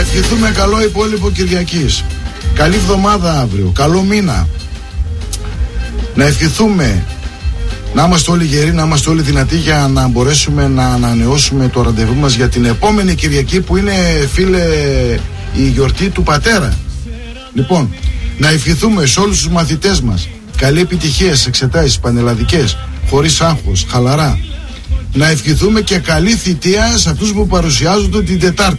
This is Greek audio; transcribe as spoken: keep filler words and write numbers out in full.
ευχηθούμε καλό υπόλοιπο Κυριακής. Καλή εβδομάδα αύριο, καλό μήνα. Να ευχηθούμε να είμαστε όλοι γεροί, να είμαστε όλοι δυνατοί για να μπορέσουμε να ανανεώσουμε το ραντεβού μας για την επόμενη Κυριακή, που είναι, φίλε, η γιορτή του πατέρα. Λοιπόν, να ευχηθούμε σε όλους τους μαθητές μας καλή επιτυχία στις εξετάσεις πανελλαδικές, χωρίς άγχος, χαλαρά. Να ευχηθούμε και καλή θητεία σε αυτούς που παρουσιάζονται την Τετάρτη.